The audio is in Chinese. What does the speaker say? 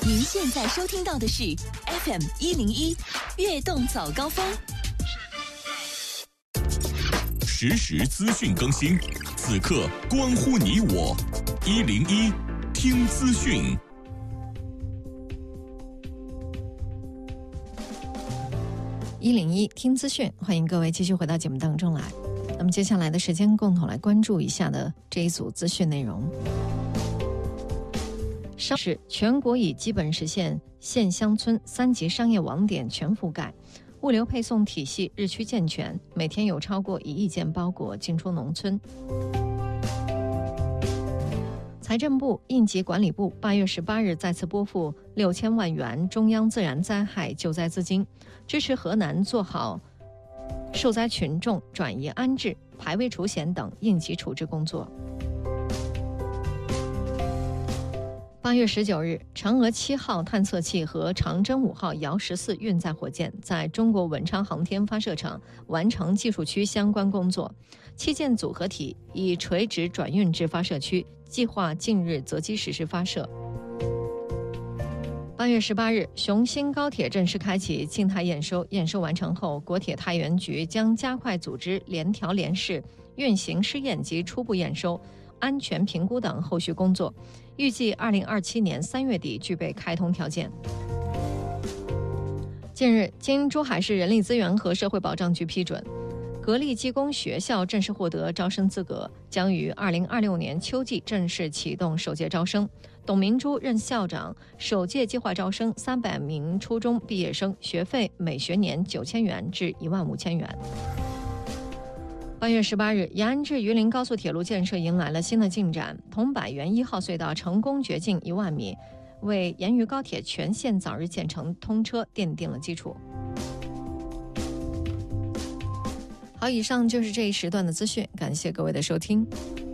您现在收听到的是 FM 101悦动早高峰， 实时资讯更新，此刻关乎你我。101听资讯。 101听资讯，欢迎各位继续回到节目当中来。那么接下来的时间，共同来关注一下的这一组资讯内容。是全国已基本实现县乡村3级商业网点全覆盖，物流配送体系日趋健全，每天有超过1亿件包裹进出农村。财政部、应急管理部8月18日再次拨付6000万元中央自然灾害救灾资金，支持河南做好受灾群众转移安置、排危除险等应急处置工作。8月19日，嫦娥7号探测器和长征5号遥14运载火箭在中国文昌航天发射场完成技术区相关工作，7件组合体已垂直转运至发射区，计划近日择机实施发射。8月18日，雄兴高铁正式开启静态验收，验收完成后，国铁太原局将加快组织联调联试、运行试验及初步验收、安全评估等后续工作，预计2027年3月底具备开通条件。近日，经珠海市人力资源和社会保障局批准，格力技工学校正式获得招生资格，将于2026年秋季正式启动首届招生。董明珠任校长，首届计划招生300名初中毕业生，学费每学年9000元至15000元。8月18日，延安至榆林高速铁路建设迎来了新的进展，桐柏园1号隧道成功掘进1万米，为延榆高铁全线早日建成通车奠定了基础。好，以上就是这一时段的资讯，感谢各位的收听。